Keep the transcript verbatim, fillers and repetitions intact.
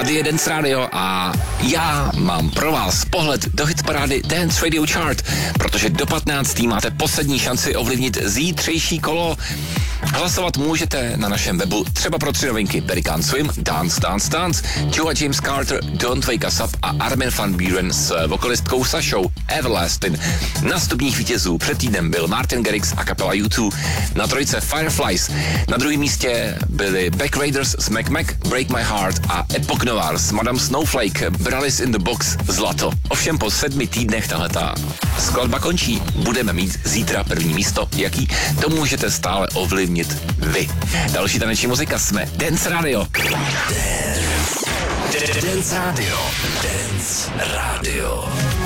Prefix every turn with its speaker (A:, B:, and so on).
A: Tady je Dance Radio a já mám pro vás pohled do hitparády Dance Radio Chart, protože do patnáctý máte poslední šanci ovlivnit zítřejší kolo. Hlasovat můžete na našem webu třeba pro tři novinky: Barry Can't Swim, Dance, Dance, Dance, Joe a James Carter, Don't Wake Us Up a Armin van Buuren s vokalistkou Sašou Everlasting. Na stupních vítězů před týdnem byl Martin Garrix a kapela U dva, na trojce Fireflies, na druhém místě byli Back Raiders s Mac Mac, Break My Heart a Epoch Noir s Madame Snowflake, Bralis in the Box, Zlato. Ovšem po sedmi týdnech tahleta skladba končí. Budeme mít zítra první místo. Jaký? To můžete stále ovlivnit vy. Další taneční muzika, jsme Dance Radio.
B: Dance, Dance Radio. Dance Radio.